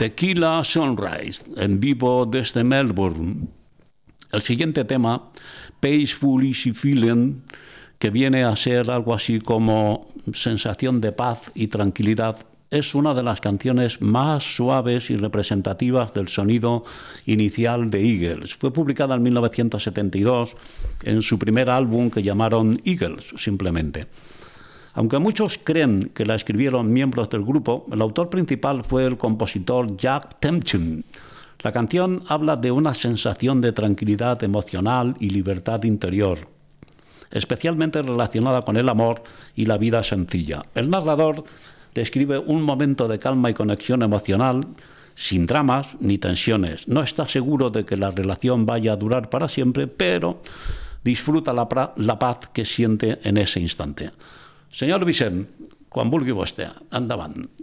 Tequila Sunrise, en vivo desde Melbourne. El siguiente tema, Peaceful Easy Feeling, que viene a ser algo así como sensación de paz y tranquilidad, es una de las canciones más suaves y representativas del sonido inicial de Eagles. Fue publicada en 1972 en su primer álbum que llamaron Eagles, simplemente. Aunque muchos creen que la escribieron miembros del grupo, el autor principal fue el compositor Jack Tempchin. La canción habla de una sensación de tranquilidad emocional y libertad interior, especialmente relacionada con el amor y la vida sencilla. El narrador describe un momento de calma y conexión emocional, sin dramas ni tensiones. No está seguro de que la relación vaya a durar para siempre, pero disfruta la paz que siente en ese instante. Senyor Vicent, quan vulgui vostè, endavant.